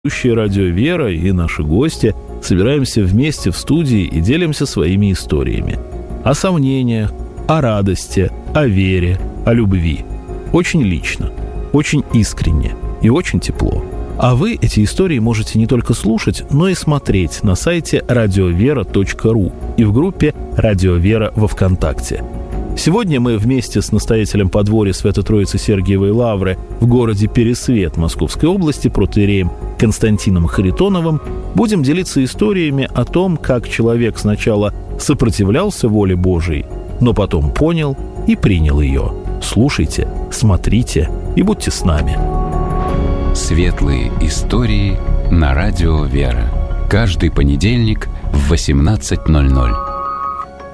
Ведущие «Радио Вера» и наши гости собираемся вместе в студии и делимся своими историями. О сомнениях, о радости, о вере, о любви. Очень лично, очень искренне и очень тепло. А вы эти истории можете не только слушать, но и смотреть на сайте radiovera.ru и в группе «Радио Вера» во ВКонтакте. Сегодня мы вместе с настоятелем подворья Свято-Троицы Сергиевой Лавры в городе Пересвет Московской области протоиереем Константином Харитоновым будем делиться историями о том, как человек сначала сопротивлялся воле Божией, но потом понял и принял ее. Слушайте, смотрите и будьте с нами. Светлые истории на Радио Вера. Каждый понедельник в 18:00.